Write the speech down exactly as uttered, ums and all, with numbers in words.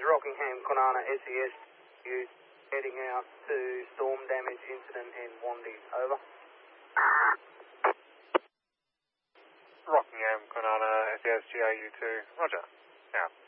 is Rockingham Kwinana S E S U heading out to storm damage incident in Wandi, over. Rockingham Kwinana S E S G A U two, roger, out.